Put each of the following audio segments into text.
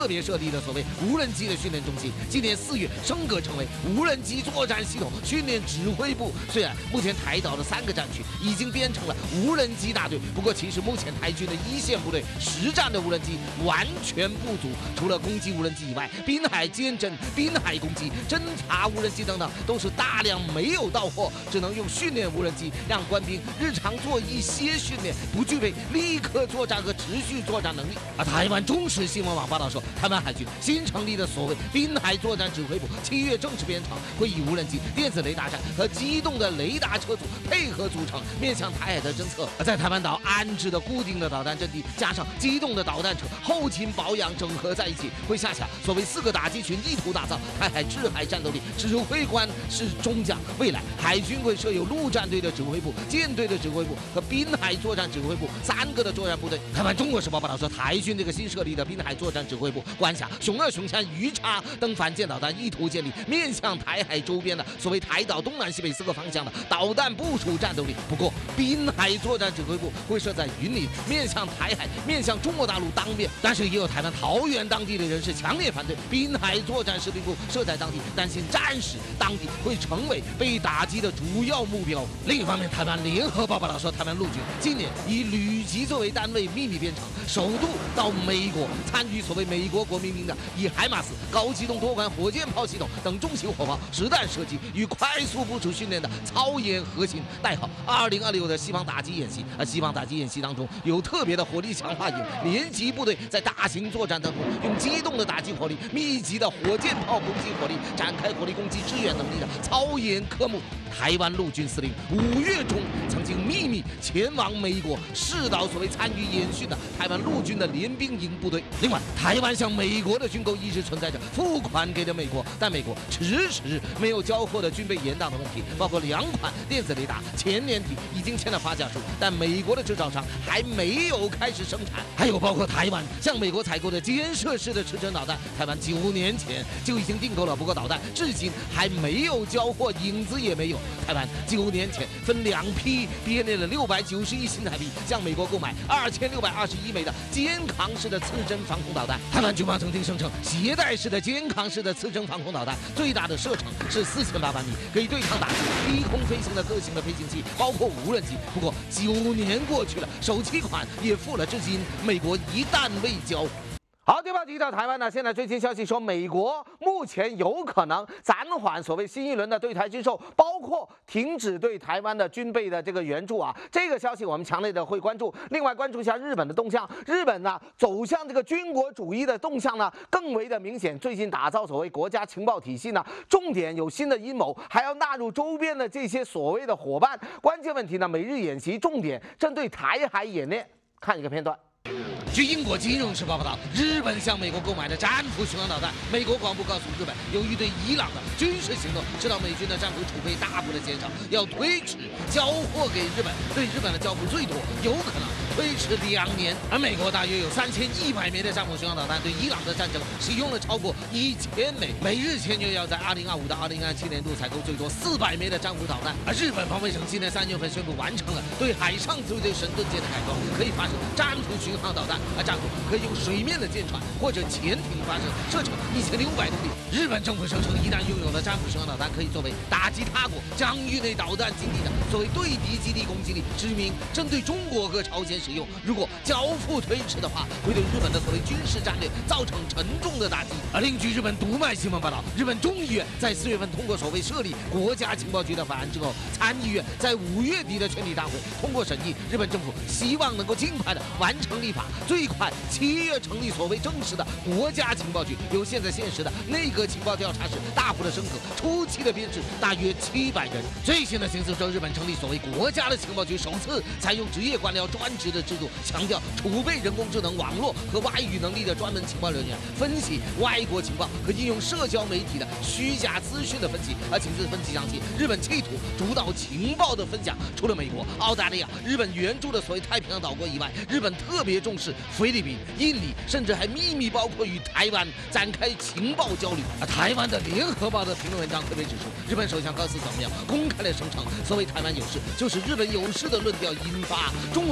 特别设立的所谓无人机的训练中心，今年4月升格成为无人机作战系统训练指挥部。虽然目前台岛的3个战区已经编成了无人机大队，不过其实目前台军的一线部队实战的无人机完全不足，除了攻击无人机以外，滨海监侦、滨海攻击、侦察无人机等等都是大量没有到货，只能用训练无人机让官兵日常做一些训练，不具备立刻作战和持续作战能力。台湾中时新闻网报道说，台湾海军新成立的所谓滨海作战指挥部7月正式编成，会以无人机、电子雷达站和机动的雷达车组配合组成，面向台海的侦测。在台湾岛安置的固定的导弹阵地，加上机动的导弹车，后勤保养整合在一起，会下辖所谓4个打击群，意图打造台海制海战斗力。指挥官是中将，未来海军会设有陆战队的指挥部、舰队的指挥部和滨海作战指挥部3个的作战部队。台湾中国时报报道说，台军这个新设立的滨海作战指挥部管辖熊2、熊3、鱼叉等反舰导弹，意图建立面向台海周边的所谓台岛东南西北4个方向的导弹部署战斗力。不过，滨海作战指挥部会设在云林，面向台海，面向中国大陆当面。但是也有台湾桃园当地的人士强烈反对滨海作战司令部设在当地，担心战时当地会成为被打击的主要目标。另一方面，台湾联合报报道说，台湾陆军今年以旅级作为单位秘密编程，首度到美国参与所谓美国国民兵的以海马斯高机动多管火箭炮系统等重型火炮实弹射击与快速部署训练的操演核心，代号2026的西方打击演习。西方打击演习当中有特别的火力强化营，连级部队在大型作战当中用机动的打击火力、密集的火箭炮攻击火力展开火力攻击支援能力的操演科目。台湾陆军司令5月中曾经秘密前往美国视导所谓参与演训的台湾陆军的联兵营部队。另外，台湾向美国的军购一直存在着付款给了美国，但美国迟迟没有交货的军备延宕的问题，包括2款电子雷达前年底已经签了发价书，但美国的制造商还没有开始生产。还有包括台湾向美国采购的肩射式的刺针导弹，台湾9年前就已经订购了，不过导弹至今还没有交货，影子也没有。台湾9年前分2批编列了690亿新台币向美国购买2621枚的肩扛式的刺针防空导弹。台湾军方曾经声称，携带式的肩扛式的刺针防空导弹最大的射程是4800米，可以对抗打击低空飞行的各型的飞行器，包括无人机。不过9年过去了，首期款也付了，至今美国一弹未交。好，对吧？提到台湾呢，现在最新消息说，美国目前有可能暂缓所谓新一轮的对台军售，包括停止对台湾的军备的这个援助啊。这个消息我们强烈的会关注。另外关注一下日本的动向，日本呢走向这个军国主义的动向呢更为的明显。最近打造所谓国家情报体系呢，重点有新的阴谋，还要纳入周边的这些所谓的伙伴。关键问题呢，美日演习重点针对台海演练。看一个片段。据英国金融时报报道，日本向美国购买的战斧巡航导弹，美国广播告诉日本，由于对伊朗的军事行动使到美军的战斧储备大幅的减少，要推迟交货给日本，对日本的交付最多有可能推迟2年。而美国大约有3100枚的战斧巡航导弹，对伊朗的战争使用了超过1000枚。美日签约要在2025到2027年度采购最多400枚的战斧导弹。而日本防卫省今年3月份宣布完成了对海上自卫队神盾舰的改装，可以发射战斧巡航导弹。战斧可以用水面的舰船或者潜艇发射，射程1600公里。日本政府声称，一旦拥有了战斧巡航导弹，可以作为打击他国疆域内导弹基地的所谓对敌基地攻击力，指明针对中国和朝鲜使用。如果交付推迟的话，会对日本的所谓军事战略造成沉重的打击。而另据日本读卖新闻报道，日本众议院在4月份通过所谓设立国家情报局的法案之后，参议院在5月底的全体大会通过审议。日本政府希望能够尽快的完成立法，最快7月成立所谓正式的国家情报局，由现在现实的内阁情报调查室大幅的升格，初期的编制大约700人。最新的形势说，日本成立所谓国家的情报局，首次采用职业官僚专职的制度，强调储备人工智能、网络和外语能力的专门情报人员，分析外国情报和应用社交媒体的虚假资讯的分析。而请自分析详细，日本企图主导情报的分享，除了美国、澳大利亚、日本援助的所谓太平洋岛国以外，日本特别重视菲律宾、印尼，甚至还秘密包括与台湾展开情报交流。而台湾的联合报的评论文章特别指出，日本首相高市早苗公开了声称，所谓台湾有事，就是日本有事的论调引发中国官方和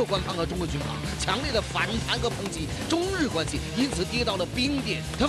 中国军方，强烈的反弹和抨击中日关系因此跌到了冰点。